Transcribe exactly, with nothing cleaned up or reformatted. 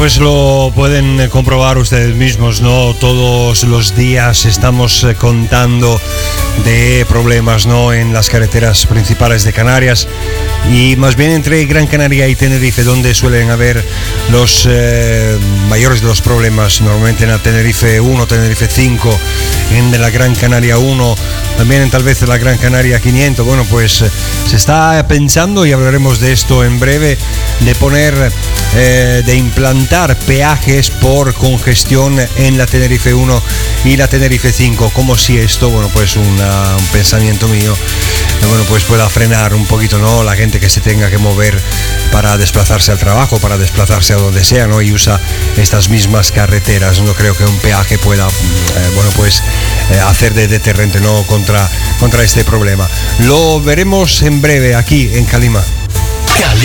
pues lo pueden comprobar ustedes mismos, ¿no? Todos los días estamos contando de problemas, ¿no?, en las carreteras principales de Canarias, y más bien entre Gran Canaria y Tenerife, donde suelen haber los eh, mayores de los problemas, normalmente en la Tenerife uno, Tenerife cinco, en la Gran Canaria uno, también en tal vez en la Gran Canaria quinientos. Bueno, pues se está pensando, y hablaremos de esto en breve, de poner, eh, de implantar peajes por congestión en la Tenerife uno y la Tenerife cinco, como si esto, bueno, pues una, un pensamiento mío, bueno, pues pueda frenar un poquito, ¿no?, la gente que se tenga que mover para desplazarse al trabajo, para desplazarse a donde sea, ¿no?, y usa estas mismas carreteras. No creo que un peaje pueda, eh, bueno, pues eh, hacer de deterrente, ¿no?, contra, contra este problema. Lo veremos en breve aquí en Calima.